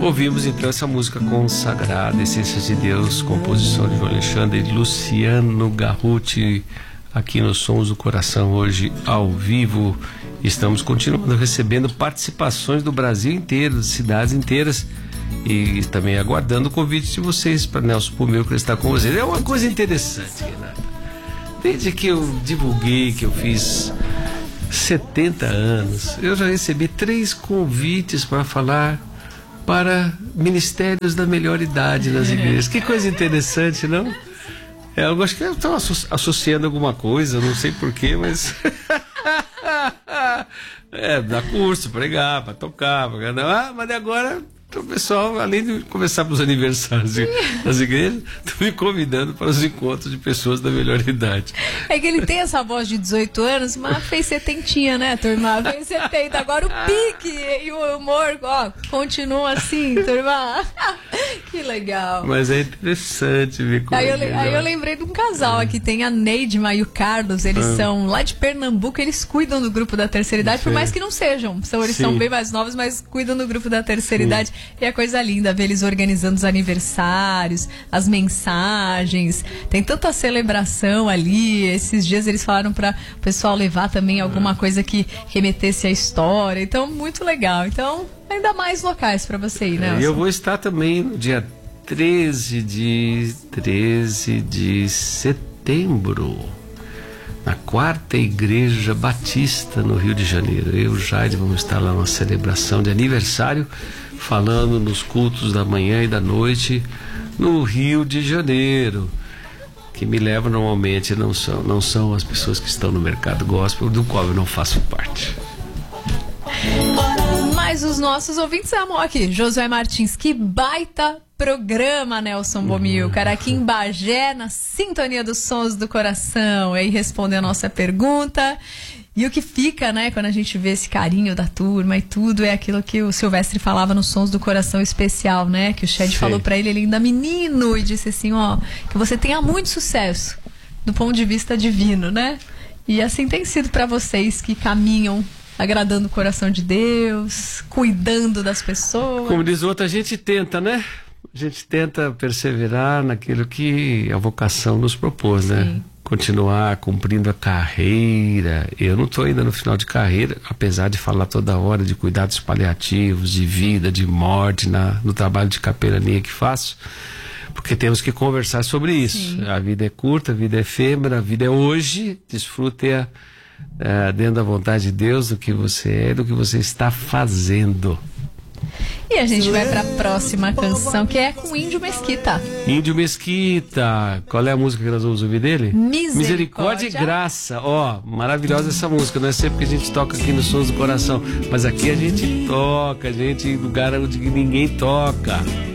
Ouvimos então essa música consagrada, Essências de Deus, composição de João Alexandre e Luciano Garruti, aqui nos Sons do Coração, hoje ao vivo. Estamos continuando recebendo participações do Brasil inteiro, de cidades inteiras, e também aguardando o convite de vocês para Nelson Pomeu, que está com vocês. É uma coisa interessante, Renata. Desde que eu divulguei que eu fiz 70 anos, eu já recebi 3 convites para falar para ministérios da melhor idade nas igrejas. Que coisa interessante, não? Eu acho que estão associando alguma coisa, não sei porquê, mas dá curso, pregar, para tocar, mas agora o pessoal, além de começar para os aniversários das igrejas, estão me convidando para os encontros de pessoas da melhor idade. É que ele tem essa voz de 18 anos, mas fez 70, né, turma? Fez 70. Agora o pique e o humor, ó, continua assim, turma. Que legal. Mas é interessante ver como aí eu lembrei de um casal aqui, tem a Neidma e o Carlos, eles são lá de Pernambuco, eles cuidam do grupo da terceira idade, por mais que não sejam. Eles são bem mais novos, mas cuidam do grupo da terceira idade. E é coisa linda ver eles organizando os aniversários, as mensagens, tem tanta celebração ali. Esses dias eles falaram para o pessoal levar também alguma coisa que remetesse à história, então muito legal. Então, ainda mais locais para você ir, né? Eu vou estar também no dia 13 de setembro, na 4ª Igreja Batista no Rio de Janeiro. Eu e o Jaide vamos estar lá numa celebração de aniversário, falando nos cultos da manhã e da noite no Rio de Janeiro. Que me levam normalmente não são as pessoas que estão no mercado gospel, do qual eu não faço parte. Mas os nossos ouvintes amam aqui. Josué Martins, que baita programa, Nelson Bomilcar, aqui em Bagé, na sintonia dos Sons do Coração. Aí responder a nossa pergunta. E o que fica, né, quando a gente vê esse carinho da turma e tudo, é aquilo que o Silvestre falava nos Sons do Coração Especial, né? Que o Shed falou pra ele ainda menino, e disse assim, ó, que você tenha muito sucesso do ponto de vista divino, né? E assim tem sido pra vocês que caminham agradando o coração de Deus, cuidando das pessoas. Como diz o outro, a gente tenta, né? A gente tenta perseverar naquilo que a vocação nos propôs, né? Sim. Continuar cumprindo a carreira. Eu não estou ainda no final de carreira, apesar de falar toda hora de cuidados paliativos, de vida, de morte, no trabalho de capelania que faço, porque temos que conversar sobre isso. Sim. A vida é curta, a vida é efêmera, a vida é hoje. Desfrute dentro da vontade de Deus do que você é, do que você está fazendo. E a gente vai para a próxima canção, que é com Índio Mesquita. Índio Mesquita. Qual é a música que nós vamos ouvir dele? Misericórdia e Graça. Ó, maravilhosa essa música. Não é sempre que a gente toca aqui nos Sons do Coração, mas aqui a gente toca, a gente em lugar onde ninguém toca.